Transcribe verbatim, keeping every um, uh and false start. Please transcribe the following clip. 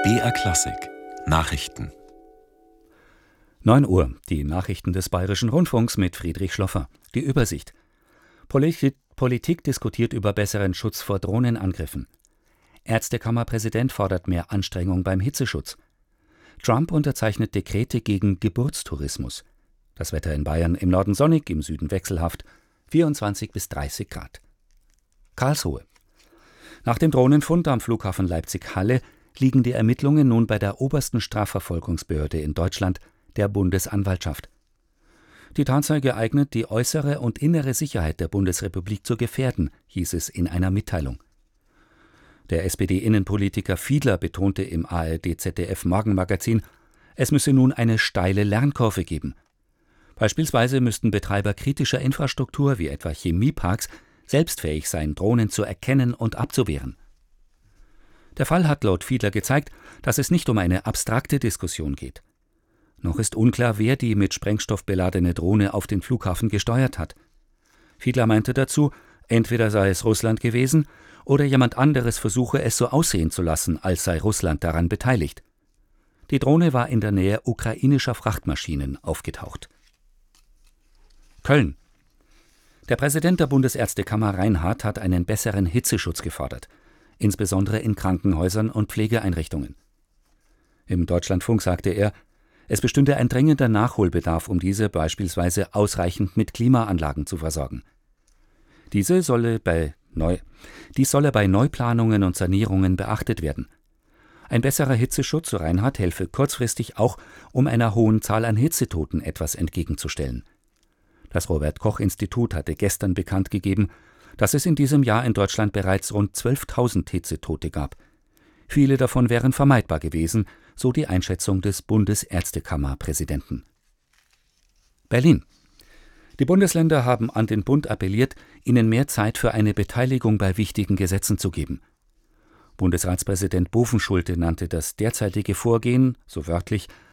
B R Klassik Nachrichten. neun Uhr, die Nachrichten des Bayerischen Rundfunks mit Friedrich Schloffer. Die Übersicht. Politik, Politik diskutiert über besseren Schutz vor Drohnenangriffen. Ärztekammerpräsident fordert mehr Anstrengung beim Hitzeschutz. Trump unterzeichnet Dekrete gegen Geburtstourismus. Das Wetter in Bayern: im Norden sonnig, im Süden wechselhaft, vierundzwanzig bis dreißig Grad. Karlsruhe. Nach dem Drohnenfund am Flughafen Leipzig-Halle liegen die Ermittlungen nun bei der obersten Strafverfolgungsbehörde in Deutschland, der Bundesanwaltschaft. Die Tatsache eignet die äußere und innere Sicherheit der Bundesrepublik zu gefährden, hieß es in einer Mitteilung. Der S P D-Innenpolitiker Fiedler betonte im A R D-Z D F-Morgenmagazin, es müsse nun eine steile Lernkurve geben. Beispielsweise müssten Betreiber kritischer Infrastruktur wie etwa Chemieparks selbst fähig sein, Drohnen zu erkennen und abzuwehren. Der Fall hat laut Fiedler gezeigt, dass es nicht um eine abstrakte Diskussion geht. Noch ist unklar, wer die mit Sprengstoff beladene Drohne auf den Flughafen gesteuert hat. Fiedler meinte dazu, entweder sei es Russland gewesen oder jemand anderes versuche es so aussehen zu lassen, als sei Russland daran beteiligt. Die Drohne war in der Nähe ukrainischer Frachtmaschinen aufgetaucht. Köln. Der Präsident der Bundesärztekammer Reinhardt hat einen besseren Hitzeschutz gefordert, insbesondere in Krankenhäusern und Pflegeeinrichtungen. Im Deutschlandfunk sagte er, es bestünde ein dringender Nachholbedarf, um diese beispielsweise ausreichend mit Klimaanlagen zu versorgen. Diese solle bei Neu Dies solle bei Neuplanungen und Sanierungen beachtet werden. Ein besserer Hitzeschutz, so Reinhardt, helfe kurzfristig auch, um einer hohen Zahl an Hitzetoten etwas entgegenzustellen. Das Robert-Koch-Institut hatte gestern bekannt gegeben, dass es in diesem Jahr in Deutschland bereits rund zwölftausend Hitzetote gab. Viele davon wären vermeidbar gewesen, so die Einschätzung des Bundesärztekammerpräsidenten. Berlin. Die Bundesländer haben an den Bund appelliert, ihnen mehr Zeit für eine Beteiligung bei wichtigen Gesetzen zu geben. Bundesratspräsident Bovenschulte nannte das derzeitige Vorgehen, so wörtlich,